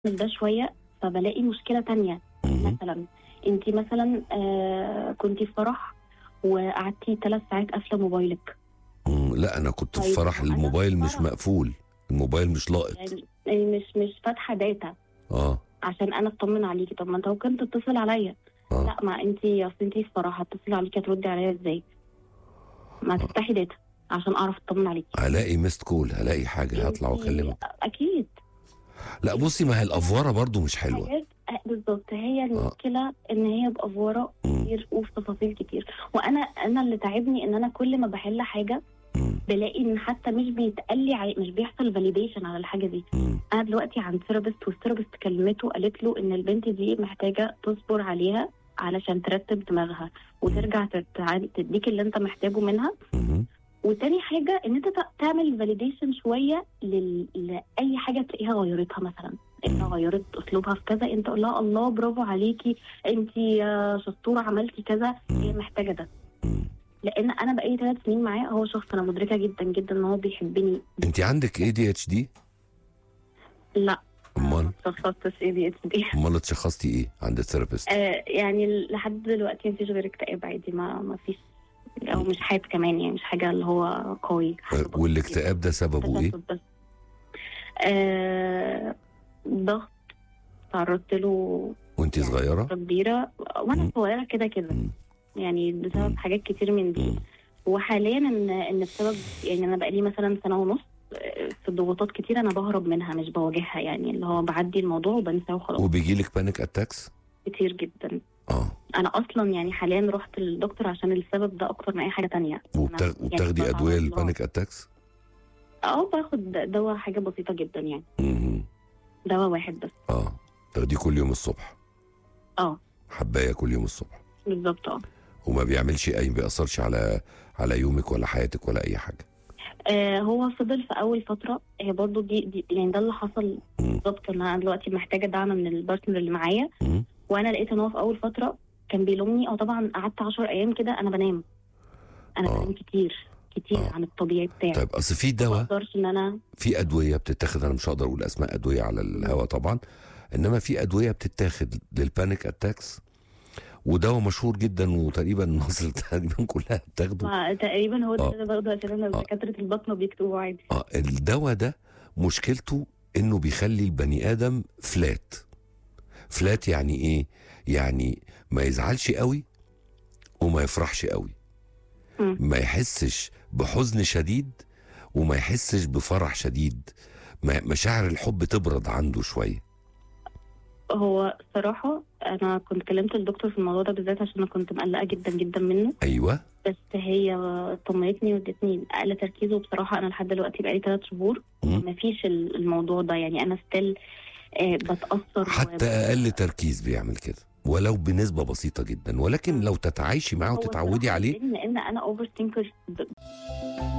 من ده شويه فبلاقي مشكله تانية. مهم. مثلا انت مثلا كنتي في فرح وقعدتي 3 ساعات قافله موبايلك. لا انا كنت في طيب فرح، ما انا الموبايل في مش فرح مقفول، الموبايل مش لاقط. يعني مش فاتحه داتا اه عشان انا اطمن عليكي. طب ما انت ممكن تتصل عليا. اه لا ما انتي اصل انتي في فرح هتصل عليكي هتردي عليا ازاي؟ ما تفتحي داتا عشان اعرف اطمن عليكي. هلاقي ميست كول، هلاقي حاجه هطلع انتي واكلمك. اكيد. لا بصي، ما هي الافوره برضو مش حلوه. حاجات بالظبط هي اه المشكله ان هي بافوره مم. كتير وفي تفاصيل كتير. وانا اللي تعبني ان انا كل ما بحل حاجه مم. بلاقي ان حتى مش بيتقال لي مش بيحصل فاليديشن على الحاجه دي. مم. انا دلوقتي عند ثيرابيست والثيرابيست كلمته قالت له ان البنت دي محتاجه تصبر عليها علشان ترتب دماغها وترجع تديك اللي انت محتاجه منها. مم. وتاني حاجه ان انت تعمل فاليديشن شويه لاي حاجه تلاقيها غيرتها. مثلا انت غيرت اسلوبها في كذا، انت قول لها الله برافو عليكي انت شطوره عملتي كذا. هي محتاجه ده مم. لان انا بقالي 3 سنين معاه. هو شخص انا مدركه جدا جدا ان هو بيحبني. انت عندك ADHD؟ لا امال ما تشخصتش ADHD. امال اتشخصتي ايه عند الثيرابيست؟ يعني لحد دلوقتي مفيش غير اكتئاب عادي. ما فيش او مش حاد كمان، يعني مش حاجه اللي هو قوي. والاكتئاب ده سببه ايه؟ بس ضغط تعرضت له وانت يعني صغيره؟ فترة كبيره وانا مم. صغيره كده مم. يعني بسبب مم. حاجات كتير من دي. مم. وحاليا ان بسبب يعني انا بقالي مثلا سنه ونص في ضغوطات كتير انا بهرب منها مش بواجهها. يعني اللي هو بعدي الموضوع وبنساه وخلاص. وبيجي لك بانيك اتاكس؟ كتير جدا. اه انا اصلا يعني حاليا رحت للدكتور عشان السبب ده اكتر من اي حاجه تانية. وبتاخدي ادويه للبانيك اتاكس؟ باخد دواء حاجه بسيطه جدا يعني. مم. دواء واحد بس. تاخديه كل يوم الصبح؟ حبايه كل يوم الصبح بالظبط. وما بيعملش بيأثرش على يومك ولا حياتك ولا اي حاجه؟ هو فضل في اول فتره. هي برضو دي يعني ده اللي حصل بالظبط. ان انا دلوقتي محتاجه دعم من البارتنر اللي معايا. وانا لقيت ان هو في اول فتره كان بيلومني. طبعا قعدت 10 ايام كده انا بنام. بنام كتير عن الطبيعي بتاعي. طيب اصل في دواء، ما اقدرش ان انا في ادويه بتتاخد، انا مش هقدر اقول اسماء ادويه على الهواء طبعا، انما في ادويه بتتاخد للبانيك اتاكس ودواء مشهور جدا وتقريبا مصر تقريبا كلها بتاخده. تقريبا هو ده اللي باخده عشان انا دكاتره البطنه بيكتبوا عادي. الدواء ده مشكلته انه بيخلي البني ادم فلات. يعني ايه؟ يعني ما يزعلش قوي وما يفرحش قوي، ما يحسش بحزن شديد وما يحسش بفرح شديد، مشاعر الحب تبرد عنده شويه. هو صراحه انا كنت كلمت الدكتور في الموضوع ده بالذات عشان انا كنت مقلقه جدا جدا منه. ايوه بس هي طمنتني وادتني اقل تركيز. وبصراحه انا لحد دلوقتي بقالي 3 شهور مفيش الموضوع ده. يعني انا ستيل بتاثر. حتى اقل تركيز بيعمل كده ولو بنسبه بسيطه جدا، ولكن لو تتعايشي معاه وتتعودي عليه. لان انا اوفر ثينكر